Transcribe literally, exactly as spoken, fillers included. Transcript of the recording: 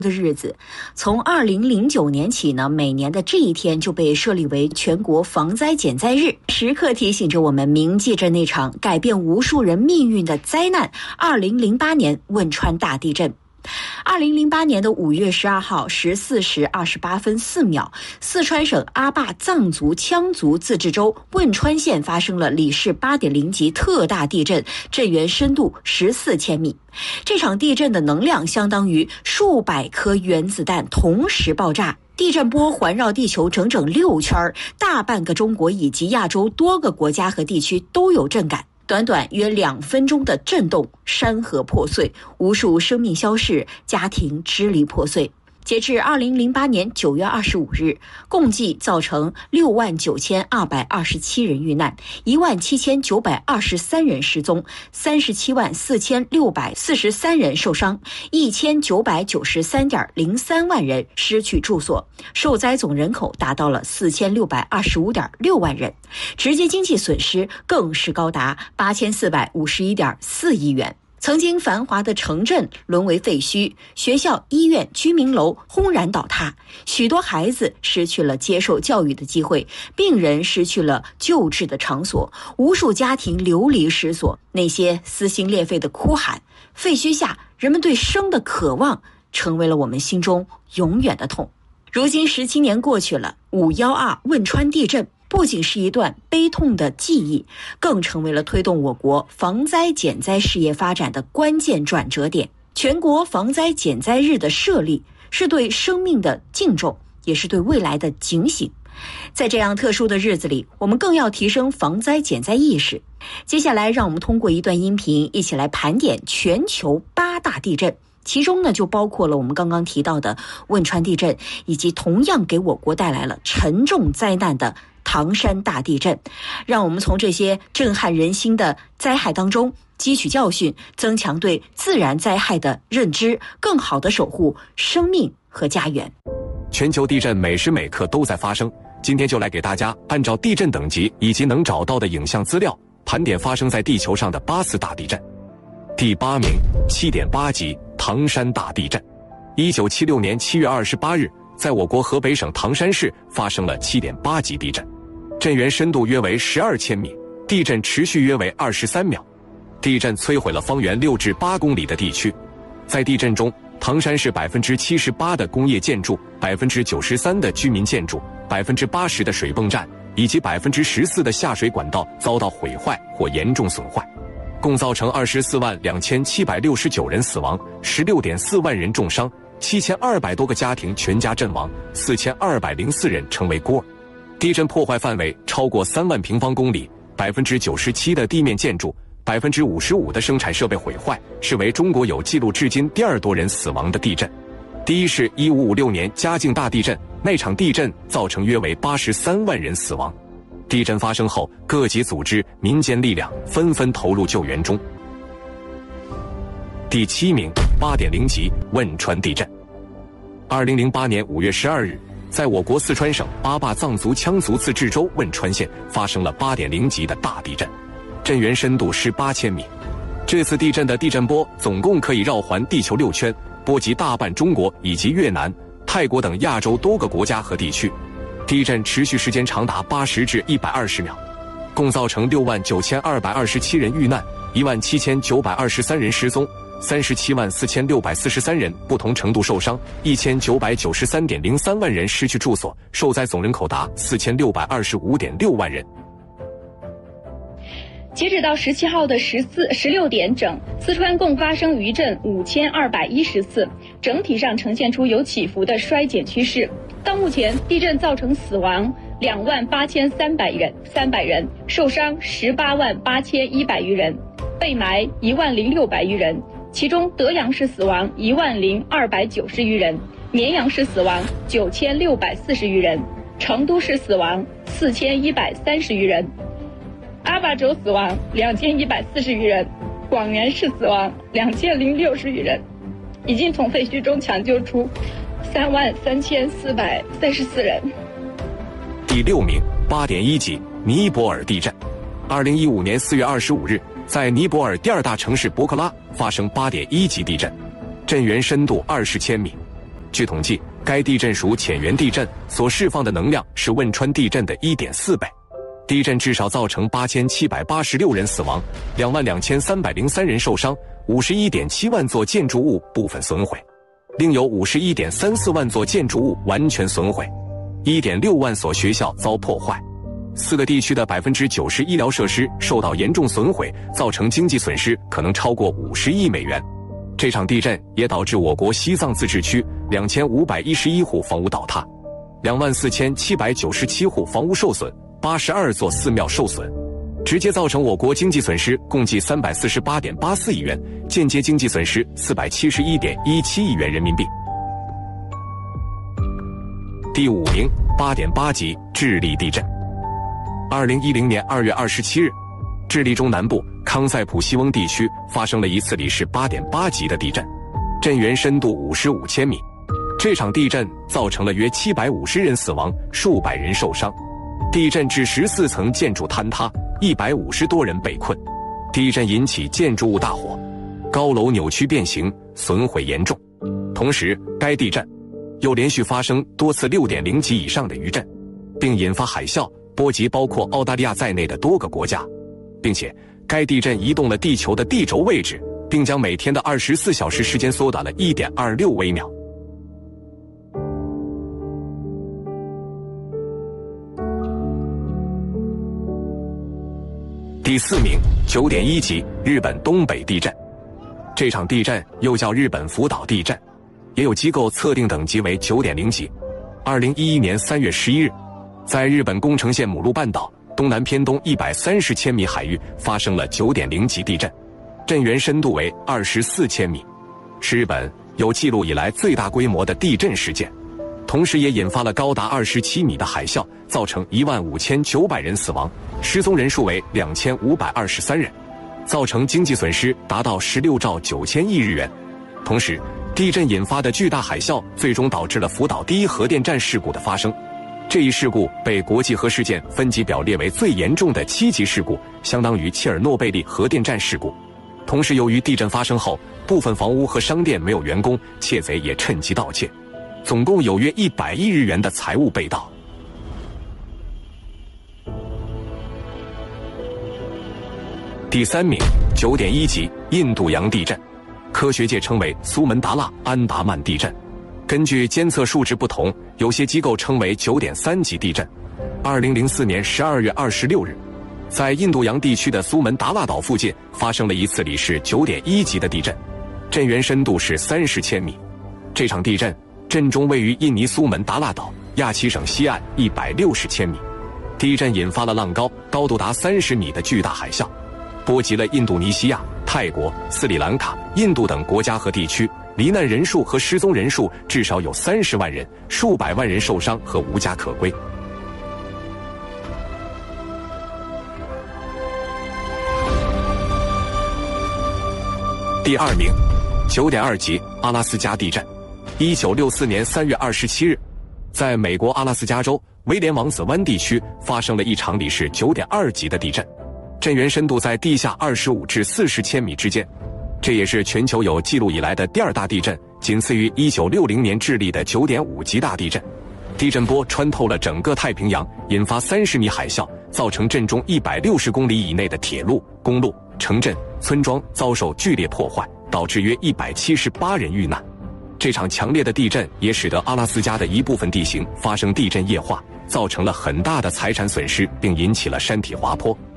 的日子，从二零零九年起呢，每年的这一天就被设立为全国防灾减灾日，时刻提醒着我们铭记着那场改变无数人命运的灾难——二零零八年汶川大地震。二零零八年的五月十二号十四时二十八分四秒，四川省阿坝藏族羌族自治州汶川县发生了里氏八点零级特大地震，震源深度十四千米。这场地震的能量相当于数百颗原子弹同时爆炸。地震波环绕地球整整六圈，大半个中国以及亚洲多个国家和地区都有震感。短短约两分钟的震动，山河破碎，无数生命消逝，家庭支离破碎。截至二零零八年九月二十五日，共计造成六万九千二百二十七人遇难，一万七千九百二十三人失踪，三十七万四千六百四十三人受伤，一千九百九十三点零三万人失去住所，受灾总人口达到了四千六百二十五点六万人，直接经济损失更是高达八千四百五十一点四亿元。曾经繁华的城镇沦为废墟，学校、医院、居民楼轰然倒塌，许多孩子失去了接受教育的机会，病人失去了救治的场所，无数家庭流离失所。那些撕心裂肺的哭喊，废墟下人们对生的渴望，成为了我们心中永远的痛。如今十七年过去了，五一二汶川地震不仅是一段悲痛的记忆，更成为了推动我国防灾减灾事业发展的关键转折点。全国防灾减灾日的设立，是对生命的敬重，也是对未来的警醒。在这样特殊的日子里，我们更要提升防灾减灾意识。接下来，让我们通过一段音频，一起来盘点全球八大地震。其中呢，就包括了我们刚刚提到的汶川地震，以及同样给我国带来了沉重灾难的唐山大地震。让我们从这些震撼人心的灾害当中汲取教训，增强对自然灾害的认知，更好地守护生命和家园。 全球地震每时每刻都在发生，今天就来给大家按照地震等级以及能找到的影像资料，盘点发生在地球上的八次大地震。第八名， 七点八级唐山大地震。一九七六年七月二十八日，在我国河北省唐山市发生了 七点八级地震，震源深度约为十二千米，地震持续约为二十三秒。地震摧毁了方圆六至八公里的地区。在地震中，唐山市 百分之七十八 的工业建筑、百分之九十三 的居民建筑、百分之八十 的水泵站以及 百分之十四 的下水管道遭到毁坏或严重损坏，共造成二十四万两千七百六十九人死亡， 十六点四万人重伤，七千二百多个家庭全家阵亡，四千二百零四人成为孤儿。地震破坏范围超过三万平方公里， 百分之九十七 的地面建筑， 百分之五十五 的生产设备毁坏，是为中国有记录至今第二多人死亡的地震。第一是一五五六年嘉靖大地震，那场地震造成约为八十三万人死亡。地震发生后，各级组织、民间力量纷纷投入救援中。第七名， 八点零级汶川地震。二零零八年五月十二日，在我国四川省阿坝藏族羌族自治州汶川县发生了 八点零级的大地震，震源深度是八千米。这次地震的地震波总共可以绕环地球六圈，波及大半中国以及越南、泰国等亚洲多个国家和地区。地震持续时间长达八十至一百二十秒，共造成六万九千二百二十七人遇难，一万七千九百二十三人失踪，三十七万四千六百四十三人不同程度受伤，一千九百九十三点零三万人失去住所，受灾总人口达四千六百二十五点六万人。 截止到十七号的十四十六点整，四川共发生余震五千二百一十次，整体上呈现出有起伏的衰减趋势。到目前，地震造成死亡两万八千三百人，三百人受伤十八万八千一百余人，被埋一万零六百余人，其中德阳市死亡一万零二百九十余人，绵阳市死亡九千六百四十余人，成都市死亡四千一百三十余人。阿坝州死亡两千一百四十余人，广元市死亡两千零六十余人，已经从废墟中抢救出三万三千四百三十四人。 第六名， 八点一级尼泊尔地震。二零一五年四月二十五日，在尼泊尔第二大城市博克拉发生 八点一级地震，震源深度二十千米。 据统计，该地震属浅源地震，所释放的能量是汶川地震的 一点四倍。地震至少造成八千七百八十六人死亡，两万两千三百零三人受伤， 五十一点七万座建筑物部分损毁，另有 五十一点三四万座建筑物完全损毁， 一点六万所学校遭破坏。四个地区的 百分之九十 医疗设施受到严重损毁，造成经济损失可能超过五十亿美元。这场地震也导致我国西藏自治区两千五百一十一户房屋倒塌， 两万四千七百九十七户房屋受损， 八十二座寺庙受损，直接造成我国经济损失共计 三百四十八点八四亿元，间接经济损失 四百七十一点一七亿元人民币。第五名， 八点八级智利地震。二零一零年二月二十七日，智利中南部康塞普西翁地区发生了一次里氏 八点八级的地震，震源深度五十五千米。这场地震造成了约七百五十人死亡，数百人受伤。地震致十四层建筑坍塌，一百五十多人被困。地震引起建筑物大火，高楼扭曲变形，损毁严重。同时，该地震又连续发生多次 六点零级以上的余震，并引发海啸，波及包括澳大利亚在内的多个国家，并且该地震移动了地球的地轴位置，并将每天的二十四小时时间缩短了 一点二六微秒。第四名， 九点一级日本东北地震。这场地震又叫日本福岛地震，也有机构测定等级为 九点零级。二零一一年三月十一日，在日本宫城县母鹿半岛东南偏东一百三十千米海域发生了 九点零级地震，震源深度为二十四千米，是日本有记录以来最大规模的地震事件，同时也引发了高达二十七米的海啸，造成一万五千九百人死亡，失踪人数为两千五百二十三人，造成经济损失达到十六兆九千亿日元。同时，地震引发的巨大海啸最终导致了福岛第一核电站事故的发生。这一事故被国际核事件分级表列为最严重的七级事故，相当于切尔诺贝利核电站事故。同时，由于地震发生后，部分房屋和商店没有员工，窃贼也趁机盗窃，总共有约一百亿日元的财物被盗。第三名， 九点一级印度洋地震，科学界称为苏门答腊安达曼地震。根据监测数值不同，有些机构称为 九点三级地震。二零零四年十二月二十六日，在印度洋地区的苏门答腊岛附近发生了一次里氏 九点一级的地震，震源深度是三十千米。这场地震震中位于印尼苏门答腊岛亚齐省西岸一百六十千米，地震引发了浪高高度达三十米的巨大海啸，波及了印度尼西亚、泰国、斯里兰卡、印度等国家和地区，罹难人数和失踪人数至少有三十万人，数百万人受伤和无家可归。第二名， 九点二级阿拉斯加地震。一九六四年三月二十七日，在美国阿拉斯加州威廉王子湾地区发生了一场里氏 九点二级的地震，震源深度在地下二十五至四十千米之间，这也是全球有记录以来的第二大地震，仅次于一九六零年智利的 九点五级大地震。地震波穿透了整个太平洋，引发三十米海啸，造成震中一百六十公里以内的铁路、公路、城镇、村庄遭受剧烈破坏，导致约一百七十八人遇难。这场强烈的地震也使得阿拉斯加的一部分地形发生地震液化，造成了很大的财产损失，并引起了山体滑坡。